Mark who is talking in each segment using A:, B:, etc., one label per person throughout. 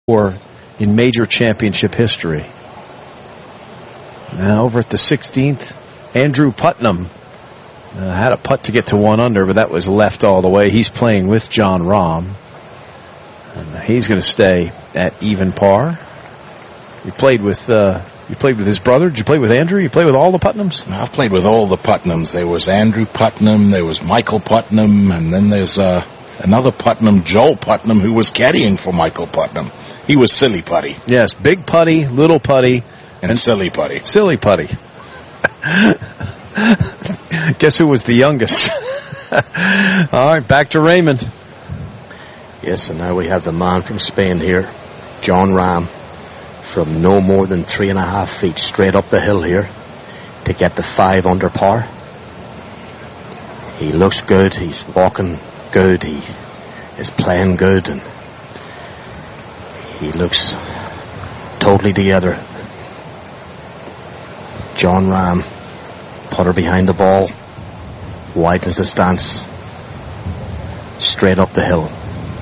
A: or in major championship history. Now over at the 16th, Andrew Putnam had a putt to get to 1 under, but that was left all the way. He's playing with Jon Rahm, and he's going to stay at even par. You played with his brother. Did you play with Andrew? You played with all the Putnams?
B: I've played with all the Putnams. There was Andrew Putnam, there was Michael Putnam, and then there's another Putnam, Joel Putnam, who was caddying for Michael Putnam. He was Silly Putty.
A: Yes, Big Putty, Little Putty,
B: and Silly Putty.
A: Silly Putty. Guess who was the youngest? All right, back to Raymond.
C: Yes, and now we have the man from Spain here, Jon Rahm, from no more than 3.5 feet straight up the hill here to get the 5 under par. He looks good, he's walking good, he is playing good, and he looks totally together. Jon Rahm, putter behind the ball, widens the stance, straight up the hill.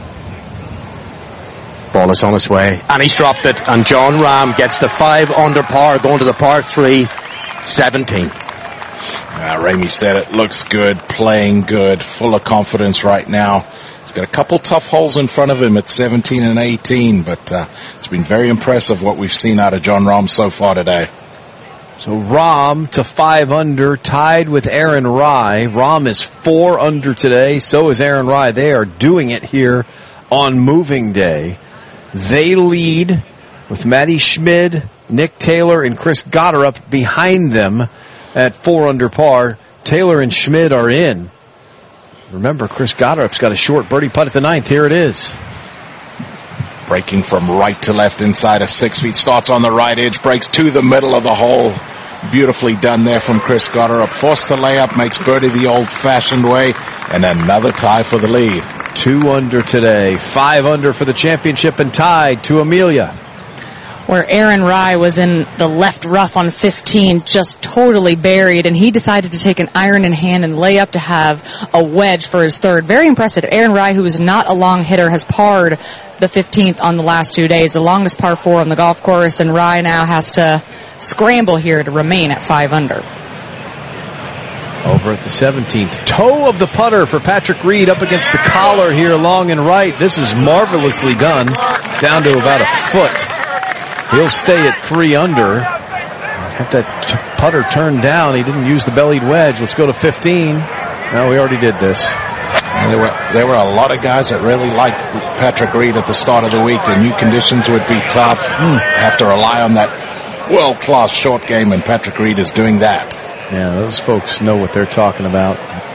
C: Ball is on its way, and he's dropped it, and Jon Rahm gets the 5 under par, going to the par 3, 17.
B: Ramey said it looks good, playing good, full of confidence right now. He's got a couple tough holes in front of him at 17 and 18, but it's been very impressive what we've seen out of Jon Rahm so far today.
A: So Rahm to 5 under, tied with Aaron Rai. Rahm is 4 under today, so is Aaron Rai. They are doing it here on moving day. They lead with Matty Schmid, Nick Taylor, and Chris Gotterup behind them at 4 under par. Taylor and Schmid are in. Remember, Chris Gotterup's got a short birdie putt at the 9th. Here it is.
B: Breaking from right to left inside of 6 feet. Starts on the right edge, breaks to the middle of the hole. Beautifully done there from Chris Gotterup. Forced the layup, makes birdie the old-fashioned way, and another tie for the lead.
A: 2 under today, 5 under for the championship, and tied to Amelia.
D: Where Aaron Rai was in the left rough on 15, just totally buried, and he decided to take an iron in hand and lay up to have a wedge for his 3rd. Very impressive. Aaron Rai, who is not a long hitter, has parred the 15th on the last 2 days, the longest par 4 on the golf course, and Rai now has to scramble here to remain at 5 under.
A: Over at the 17th, toe of the putter for Patrick Reed up against the collar here, long and right. This is marvelously done, down to about a foot. He'll stay at 3 under. Have that putter turned down. He didn't use the bellied wedge. Let's go to 15. No, we already did this.
B: There were a lot of guys that really liked Patrick Reed at the start of the week. The new conditions would be tough. Have to rely on that world-class short game, and Patrick Reed is doing that.
A: Yeah, those folks know what they're talking about.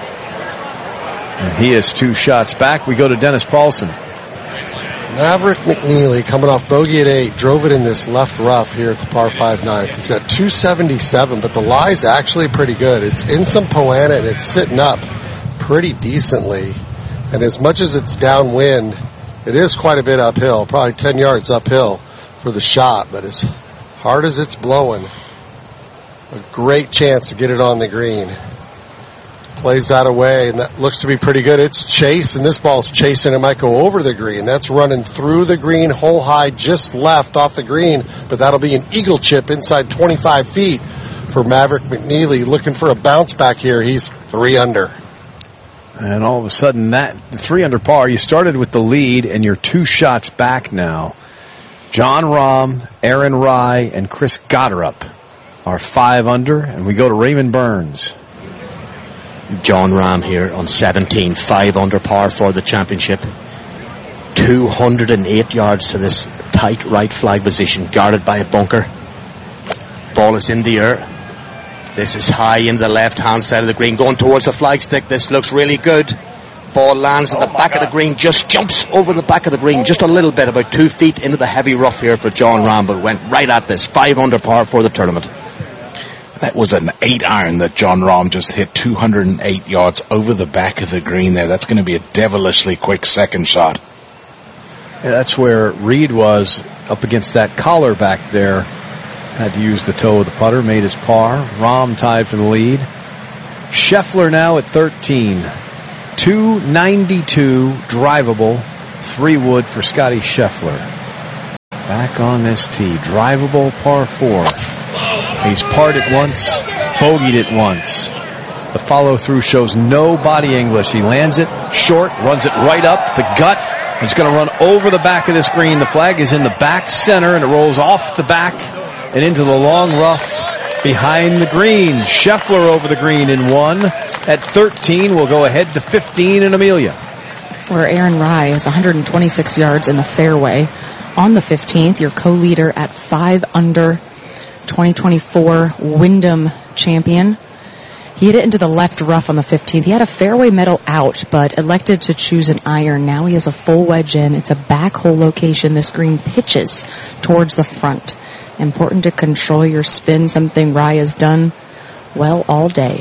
A: And he is 2 shots back. We go to Dennis Paulson.
E: Maverick McNeely coming off bogey at 8, drove it in this left rough here at the par 5 9th. It's at 277, but the lie's actually pretty good. It's in some Poa annua, and it's sitting up pretty decently. And as much as it's downwind, it is quite a bit uphill, probably 10 yards uphill for the shot, but as hard as it's blowing, a great chance to get it on the green. Plays that away, and that looks to be pretty good. It's chase, and this ball's chasing. It might go over the green. That's running through the green, hole high, just left off the green, but that'll be an eagle chip inside 25 feet for Maverick McNeely. Looking for a bounce back here. He's 3 under.
A: And all of a sudden, that 3 under par, you started with the lead, and you're 2 shots back now. Jon Rahm, Aaron Rai, and Chris Gotterup are 5 under, and we go to Raymond Burns.
C: Jon Rahm here on 17, 5 under par for the championship. 208 yards to this tight right flag position, guarded by a bunker. Ball is in the air. This is high in the left-hand side of the green, going towards the flagstick. This looks really good. Ball lands at the back of the green, just jumps over the back of the green, just a little bit, about 2 feet into the heavy rough here for Jon Rahm, but went right at this. 5 under par for the tournament.
B: That was an 8-iron that Jon Rahm just hit 208 yards over the back of the green there. That's going to be a devilishly quick second shot.
A: Yeah, that's where Reed was up against that collar back there. Had to use the toe of the putter, made his par. Rahm tied for the lead. Scheffler now at 13. 292 drivable, 3 wood for Scotty Scheffler. Back on this tee. Drivable par 4. He's parred it once, bogeyed it once. The follow-through shows no body English. He lands it short, runs it right up the gut. It's going to run over the back of this green. The flag is in the back center, and it rolls off the back and into the long rough behind the green. Scheffler over the green in 1 at 13. We'll go ahead to 15 in Amelia,
D: where Aaron Rai is 126 yards in the fairway on the 15th. Your co-leader at 5 under, 2024 Wyndham champion. He hit it into the left rough on the 15th. He had a fairway middle out, but elected to choose an iron. Now he has a full wedge in. It's a back hole location. This green pitches towards the front. Important to control your spin, something Rai has done well all day.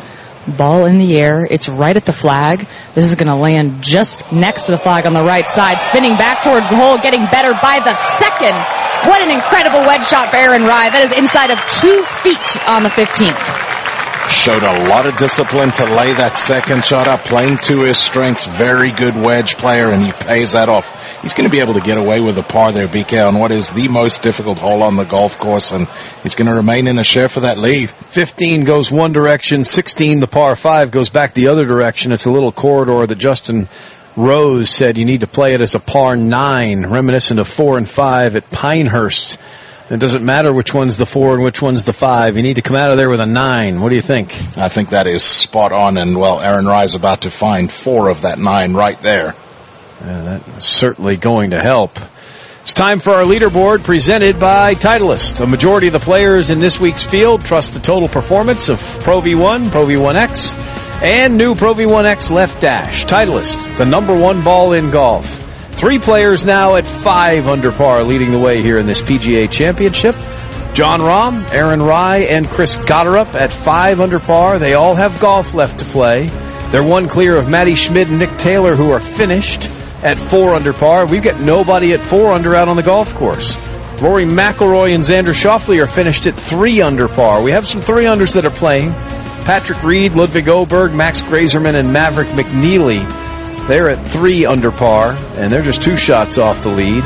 D: Ball in the air. It's right at the flag. This is going to land just next to the flag on the right side. Spinning back towards the hole, getting better by the second. What an incredible wedge shot for Aaron Rai. That is inside of 2 feet on the 15th.
B: Showed a lot of discipline to lay that second shot up, playing to his strengths. Very good wedge player, and he pays that off. He's going to be able to get away with a par there, BK, on what is the most difficult hole on the golf course, and he's going to remain in a share for that lead.
A: 15 goes one direction, 16, the par 5, goes back the other direction. It's a little corridor that Justin Rose said you need to play it as a par 9, reminiscent of 4 and 5 at Pinehurst. It doesn't matter which one's the 4 and which one's the 5. You need to come out of there with a 9. What do you think?
B: I think that is spot on, and, well, Aaron Rai's about to find 4 of that 9 right there.
A: Yeah, that's certainly going to help. It's time for our leaderboard presented by Titleist. A majority of the players in this week's field trust the total performance of Pro V1, Pro V1X, and new Pro V1X Left Dash. Titleist, the #1 ball in golf. 3 players now at 5 under par leading the way here in this PGA Championship. Jon Rahm, Aaron Rai, and Chris Gotterup at 5 under par. They all have golf left to play. They're 1 clear of Matty Schmid and Nick Taylor, who are finished at 4 under par. We've got nobody at 4 under out on the golf course. Rory McIlroy and Xander Schauffele are finished at 3 under par. We have some 3-unders that are playing. Patrick Reed, Ludwig Oberg, Max Grazerman, and Maverick McNeely. They're at 3 under par, and they're just 2 shots off the lead.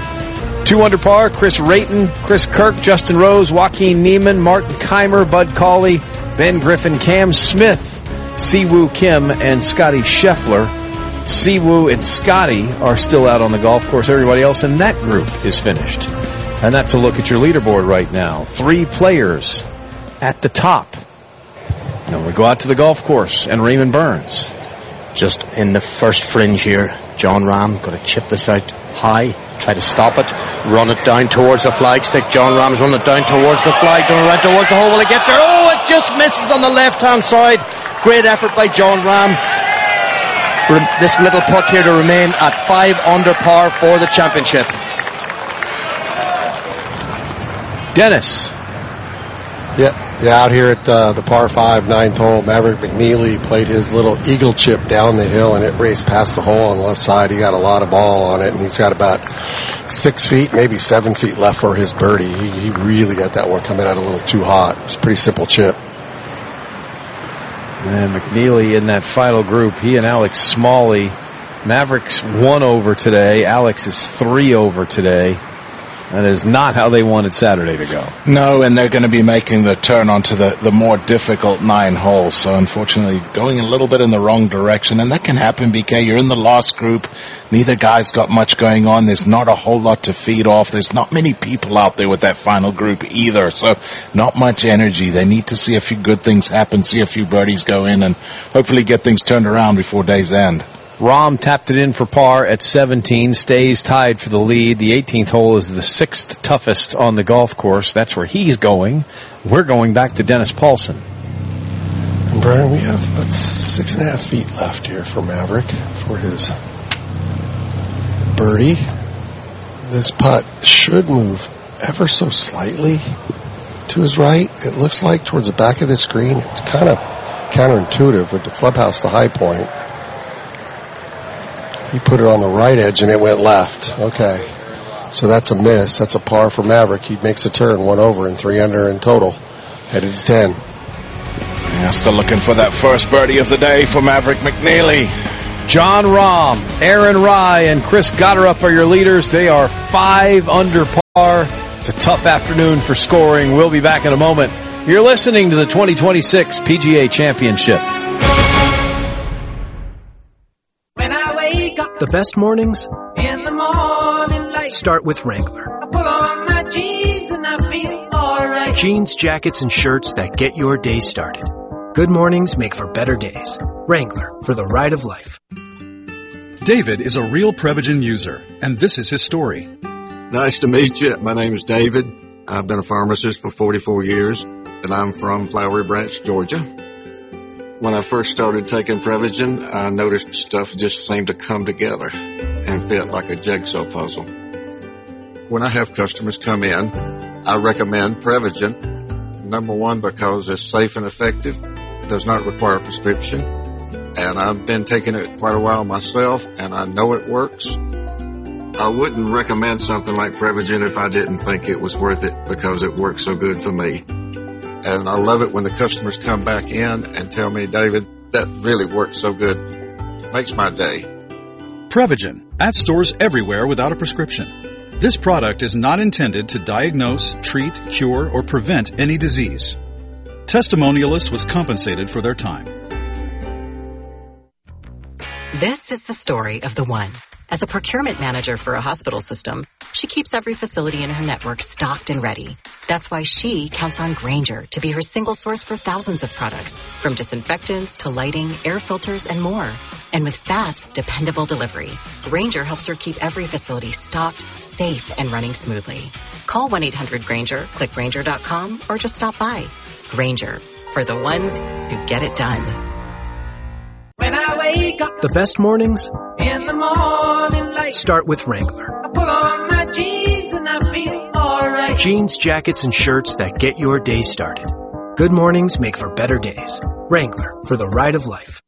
A: 2 under par, Chris Rayton, Chris Kirk, Justin Rose, Joaquin Niemann, Martin Keimer, Bud Cauley, Ben Griffin, Cam Smith, Siwoo Kim, and Scotty Scheffler. Siwoo and Scotty are still out on the golf course. Everybody else in that group is finished. And that's a look at your leaderboard right now. 3 players at the top. Now we go out to the golf course and Raymond Burns.
C: Just in the first fringe here, Jon Rahm going to chip this out high, try to stop it, run it down towards the flagstick. Jon Rahm's run it down towards the flag, going right towards the hole. Will it get there? Oh, it just misses on the left-hand side. Great effort by Jon Rahm. This little putt here to remain at 5 under par for the championship.
A: Dennis.
E: Yeah, out here at the par 5, 9th hole, Maverick McNeely played his little eagle chip down the hill, and it raced past the hole on the left side. He got a lot of ball on it, and he's got about 6 feet, maybe 7 feet left for his birdie. He really got that one coming out a little too hot. It's a pretty simple chip.
A: And McNeely in that final group, he and Alex Smalley. Mavericks 1 over today. Alex is 3 over today. That is not how they wanted Saturday to go.
B: No, and they're going to be making the turn onto the more difficult 9 holes. So unfortunately, going a little bit in the wrong direction. And that can happen, BK. You're in the last group. Neither guy's got much going on. There's not a whole lot to feed off. There's not many people out there with that final group either. So not much energy. They need to see a few good things happen, see a few birdies go in, and hopefully get things turned around before day's end.
A: Rahm tapped it in for par at 17, stays tied for the lead. The 18th hole is the 6th toughest on the golf course. That's where he's going. We're going back to Dennis Paulson.
E: And Brian, we have about 6.5 feet left here for Maverick for his birdie. This putt should move ever so slightly to his right. It looks like towards the back of the screen. It's kind of counterintuitive with the clubhouse, the high point. He put it on the right edge and it went left. Okay. So that's a miss. That's a par for Maverick. He makes a turn, 1 over and 3 under in total. Headed to 10.
B: Yeah, still looking for that first birdie of the day for Maverick McNeely.
A: Jon Rahm, Aaron Rai, and Chris Gotterup are your leaders. They are 5 under par. It's a tough afternoon for scoring. We'll be back in a moment. You're listening to the 2026 PGA Championship.
F: When I wake up,
G: the best mornings
F: in the morning light,
G: start with Wrangler.
F: I pull on my jeans and I feel alright.
G: Jeans, jackets, and shirts that get your day started. Good mornings make for better days. Wrangler, for the ride of life.
H: David is a real Prevagen user, and this is his story.
I: Nice to meet you. My name is David. I've been a pharmacist for 44 years, and I'm from Flowery Branch, Georgia. When I first started taking Prevagen, I noticed stuff just seemed to come together and fit like a jigsaw puzzle. When I have customers come in, I recommend Prevagen. Number one, because it's safe and effective, does not require a prescription, and I've been taking it quite a while myself, and I know it works. I wouldn't recommend something like Prevagen if I didn't think it was worth it because it works so good for me. And I love it when the customers come back in and tell me, David, that really works so good. Makes my day.
H: Prevagen, at stores everywhere without a prescription. This product is not intended to diagnose, treat, cure, or prevent any disease. Testimonialist was compensated for their time.
J: This is the story of the one. As a procurement manager for a hospital system, she keeps every facility in her network stocked and ready. That's why she counts on Grainger to be her single source for thousands of products, from disinfectants to lighting, air filters, and more. And with fast, dependable delivery, Grainger helps her keep every facility stocked, safe, and running smoothly. Call 1-800-GRAINGER, click Grainger.com, or just stop by. Grainger, for the ones who get it done.
F: When I wake up,
G: the best mornings
F: in the morning light,
G: start with Wrangler.
F: I pull on my jeans and I feel alright.
G: Jeans, jackets, and shirts that get your day started. Good mornings make for better days. Wrangler, for the ride of life.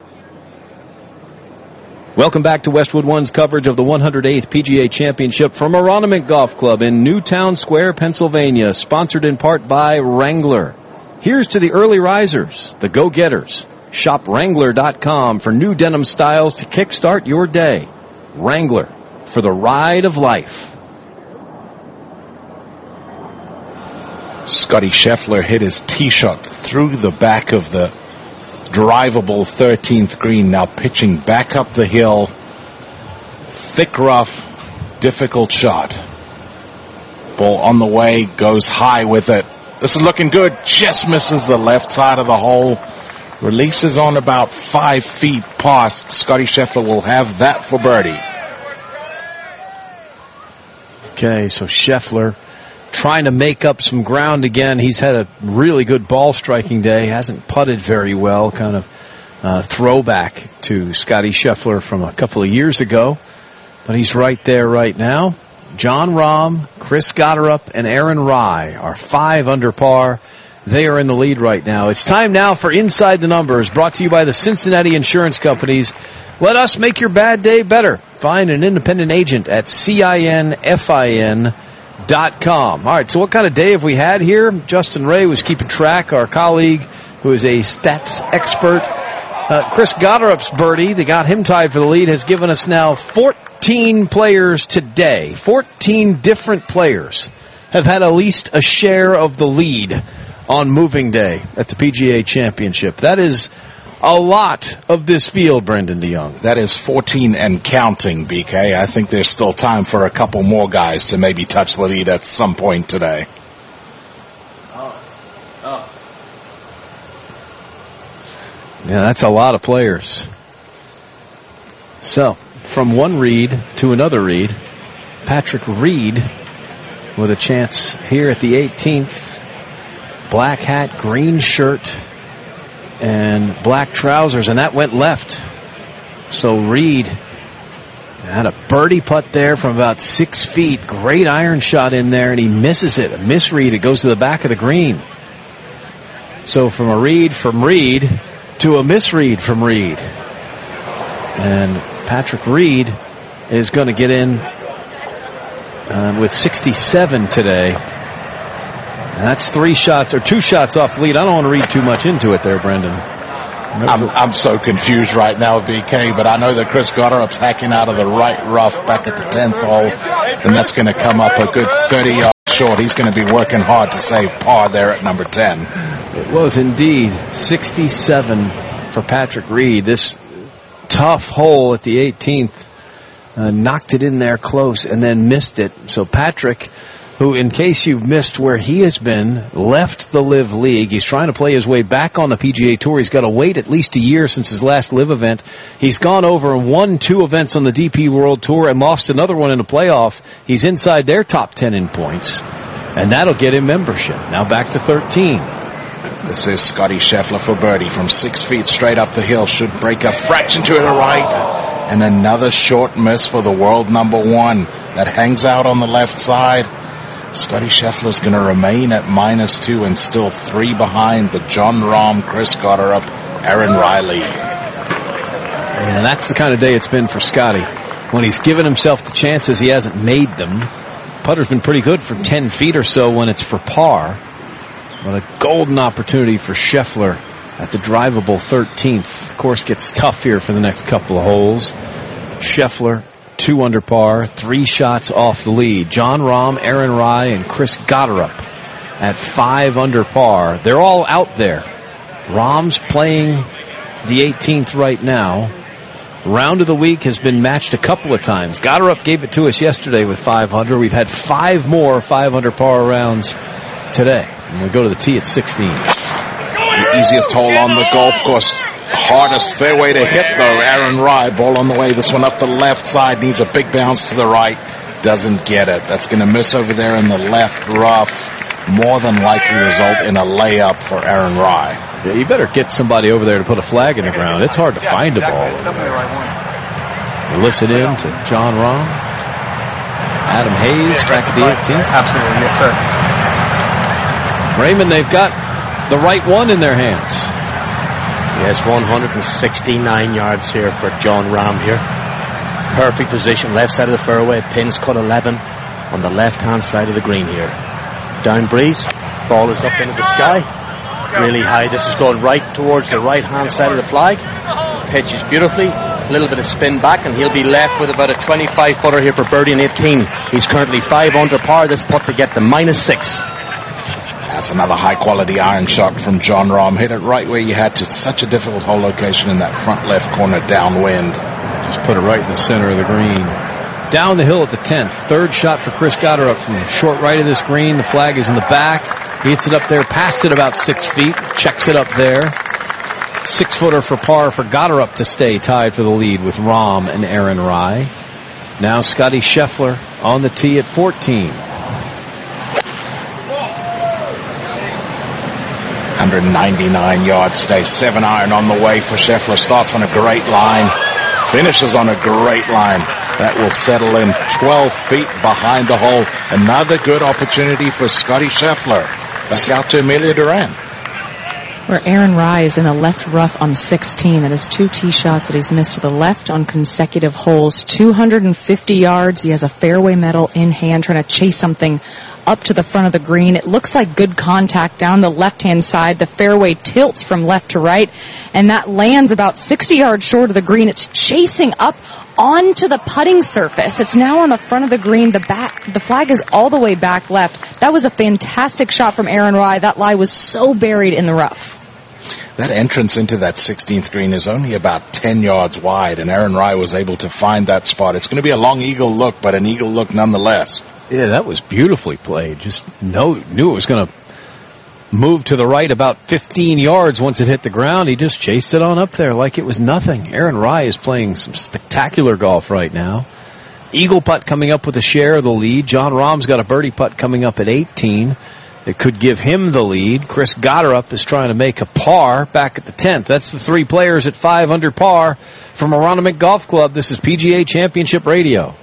A: Welcome back to Westwood One's coverage of the 108th PGA Championship from Aronimink Golf Club in Newtown Square, Pennsylvania, sponsored in part by Wrangler. Here's to the early risers, the go-getters. Shop Wrangler.com for new denim styles to kickstart your day. Wrangler, for the ride of life.
B: Scotty Scheffler hit his tee shot through the back of the drivable 13th green, now pitching back up the hill. Thick rough, difficult shot. Ball on the way, goes high with it. This is looking good. Just misses the left side of the hole. Releases on about 5 feet past. Scotty Scheffler will have that for birdie.
A: Okay, so Scheffler trying to make up some ground again. He's had a really good ball striking day. Hasn't putted very well. Kind of throwback to Scotty Scheffler from a couple of years ago. But he's right there right now. Jon Rahm, Chris Gotterup, and Aaron Rai are 5 under par. They are in the lead right now. It's time now for Inside the Numbers, brought to you by the Cincinnati Insurance Companies. Let us make your bad day better. Find an independent agent at CINFIN.com. All right, so what kind of day have we had here? Justin Ray was keeping track, our colleague, who is a stats expert. Chris Gotterup's birdie that got him tied for the lead has given us now 14 players today. 14 different players have had at least a share of the lead on moving day at the PGA Championship. That is a lot of this field, Brendan DeYoung.
B: That is 14 and counting, BK. I think there's still time for a couple more guys to maybe touch the lead at some point today.
A: Yeah, that's a lot of players. So, from one Reed to another Reed, Patrick Reed with a chance here at the 18th. Black hat, green shirt, and black trousers, and that went left. So Reed had a birdie putt there from about 6 feet. Great iron shot in there, and he misses it. A misread. It goes to the back of the green. So from a read from Reed to a misread from Reed. And Patrick Reed is going to get in with 67 today. That's 2 shots off the lead. I don't want to read too much into it there, Brendan.
B: I'm so confused right now, BK, but I know that Chris Gotterup's hacking out of the right rough back at the 10th hole, and that's going to come up a good 30 yards. short. He's going to be working hard to save par there at number 10.
A: It was indeed 67 for Patrick Reed. This tough hole at the 18th knocked it in there close and then missed it. So Patrick, who, in case you've missed where he has been, left the LIV League. He's trying to play his way back on the PGA Tour. He's got to wait at least a year since his last LIV event. He's gone over and won 2 events on the DP World Tour and lost another one in a playoff. He's inside their top 10 in points, and that'll get him membership. Now back to 13.
B: This is Scotty Scheffler for birdie from 6 feet straight up the hill. Should break a fraction to the right. And another short miss for the world number 1 that hangs out on the left side. Scotty Scheffler's going to remain at -2 and still 3 behind the Jon Rahm, Chris Gotterup, Aaron Riley.
A: And that's the kind of day it's been for Scotty. When he's given himself the chances, he hasn't made them. Putter's been pretty good for 10 feet or so when it's for par. But a golden opportunity for Scheffler at the drivable 13th. The course gets tough here for the next couple of holes. Scheffler, 2 under par, 3 shots off the lead. Jon Rahm, Aaron Rai, and Chris Gotterup at 5 under par. They're all out there. Rahm's playing the 18th right now. Round of the week has been matched a couple of times. Gotterup gave it to us yesterday with 500. We've had 5 more 5 under par rounds today. And we'll go to the tee at 16.
B: The easiest hole on the golf course. Hardest fairway to hit, though. Aaron Rai, ball on the way. This one up the left side. Needs a big bounce to the right. Doesn't get it. That's going to miss over there in the left rough. More than likely result in a layup for Aaron Rai.
A: Yeah, you better get somebody over there to put a flag in the ground. It's hard to find a ball. We'll listen in to Jon Rahm. Adam Hayes back at the 18th.
K: Absolutely, yes, sir.
A: Raymond, they've got the right one in their hands.
C: Yes, 169 yards here for Jon Rahm here. Perfect position, left side of the fairway, pins cut 11 on the left-hand side of the green here. Down breeze, ball is up into the sky, really high. This is going right towards the right-hand side of the flag. Pitches beautifully, a little bit of spin back, and he'll be left with about a 25-footer here for birdie in 18. He's currently 5 under par. This putt to get to -6.
B: That's another high-quality iron shot from Jon Rahm. Hit it right where you had to. It's such a difficult hole location in that front left corner downwind.
A: Just put it right in the center of the green. Down the hill at the 10th. Third shot for Chris Gotterup from the short right of this green. The flag is in the back. He hits it up there, past it about 6 feet. Checks it up there. 6-footer for par for Gotterup to stay tied for the lead with Rahm and Aaron Rai. Now Scotty Scheffler on the tee at 14.
B: 199 yards today. 7-iron on the way for Scheffler. Starts on a great line. Finishes on a great line. That will settle in 12 feet behind the hole. Another good opportunity for Scotty Scheffler. Back out to Amelia Duran.
D: Where Aaron Rai is in the left rough on 16. That is 2 tee shots that he's missed to the left on consecutive holes. 250 yards. He has a fairway medal in hand, trying to chase something up to the front of the green. It looks like good contact down the left-hand side. The fairway tilts from left to right, and that lands about 60 yards short of the green. It's chasing up onto the putting surface. It's now on the front of the green. The flag is all the way back left. That was a fantastic shot from Aaron Rai. That lie was so buried in the rough.
B: That entrance into that 16th green is only about 10 yards wide, and Aaron Rai was able to find that spot. It's going to be a long eagle look, but an eagle look nonetheless.
A: Yeah, that was beautifully played. Just knew it was going to move to the right about 15 yards once it hit the ground. He just chased it on up there like it was nothing. Aaron Rai is playing some spectacular golf right now. Eagle putt coming up with a share of the lead. Jon Rahm's got a birdie putt coming up at 18. It could give him the lead. Chris Gotterup is trying to make a par back at the 10th. That's the 3 players at 5 under par from Aronimink Golf Club. This is PGA Championship Radio.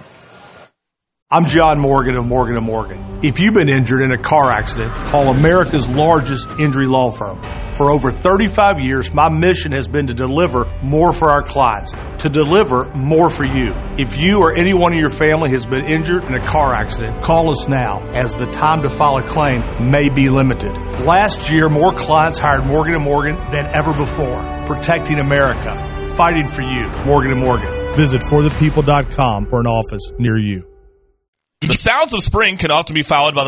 L: I'm John Morgan of Morgan & Morgan. If you've been injured in a car accident, call America's largest injury law firm. For over 35 years, my mission has been to deliver more for our clients, to deliver more for you. If you or anyone in your family has been injured in a car accident, call us now, as the time to file a claim may be limited. Last year, more clients hired Morgan & Morgan than ever before, protecting America, fighting for you. Morgan & Morgan. Visit forthepeople.com for an office near you.
M: The sounds of spring can often be followed by the sound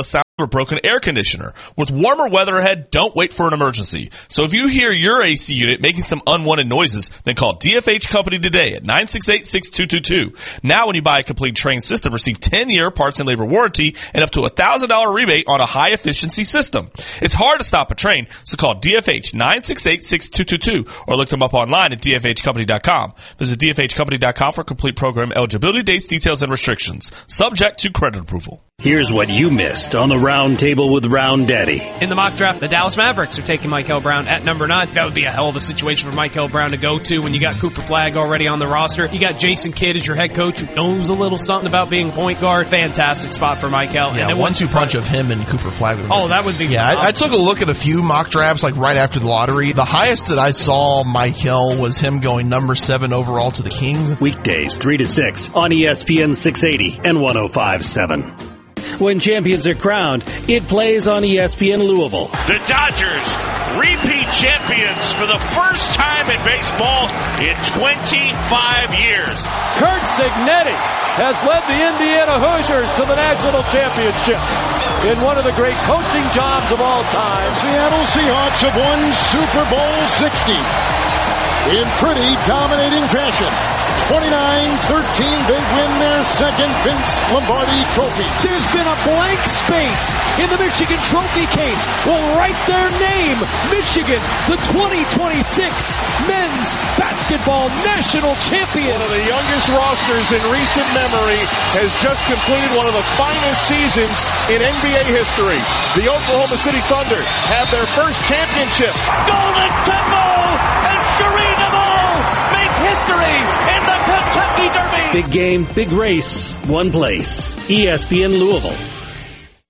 M: or broken air conditioner. With warmer weather ahead, don't wait for an emergency. So if you hear your AC unit making some unwanted noises, then call DFH Company today at 968-6222. Now when you buy a complete Trane system, receive 10-year parts and labor warranty and up to $1,000 rebate on a high-efficiency system. It's hard to stop a Trane, so call DFH 968-6222 or look them up online at dfhcompany.com. Visit dfhcompany.com for complete program eligibility, dates, details, and restrictions. Subject to credit approval.
N: Here's what you missed on the Round Table with Round Daddy.
O: In the mock draft, the Dallas Mavericks are taking Michael Brown at number 9. That would be a hell of a situation for Michael Brown to go to when you got Cooper Flagg already on the roster. You got Jason Kidd as your head coach who knows a little something about being point guard. Fantastic spot for Michael.
P: Yeah,
O: and
P: 1-2 punch of him and Cooper Flagg.
O: Oh, that would be
P: Yeah, I took a look at a few mock drafts like right after the lottery. The highest that I saw Michael was him going number 7 overall to the Kings.
N: Weekdays 3 to 6 on ESPN 680 and 105.7. When champions are crowned, it plays on ESPN Louisville.
Q: The Dodgers, repeat champions for the first time in baseball in 25 years.
R: Curt Cignetti has led the Indiana Hoosiers to the national championship in one of the great coaching jobs of all time.
S: Seattle Seahawks have won Super Bowl 60 in pretty dominating fashion. 29-13, they win their second Vince Lombardi trophy.
R: There's been a blank space in the Michigan trophy case. Well, write their name, Michigan, the 2026 men's basketball national champion.
S: One of the youngest rosters in recent memory has just completed one of the finest seasons in NBA history. The Oklahoma City Thunder have their first championship.
Q: Golden Temple and Shereen Amal make history in the Kentucky Derby.
N: Big game, big race, one place. ESPN Louisville.